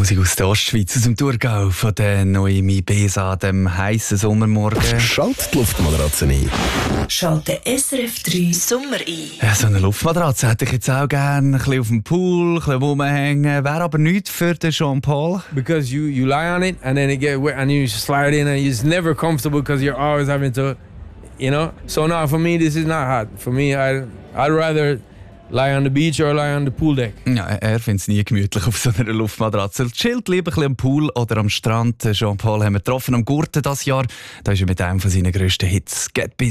Musik aus der Ostschweiz, aus dem Thurgau, von der Noemi Besa, dem heissen Sommermorgen. Schalt die Luftmatratze ein. Schalte SRF 3 Sommer ein. Ja, so eine Luftmatratze hätte ich jetzt auch gerne. Ein bisschen auf dem Pool, ein bisschen rumhängen. Wäre aber nichts für den Jean-Paul. Because you lie on it and then it get wet and you slide in and it's never comfortable because you're always having to, So no, for me this is not hot. For me, I'd rather lie on the beach or lie on the pool deck. Ja, er findet es nie gemütlich auf so einer Luftmatratze. Er chillt lieber ein bisschen am Pool oder am Strand. Jean-Paul haben wir getroffen am Gurten dieses Jahr. Da ist er mit einem von seinen grössten Hits «Get Busy».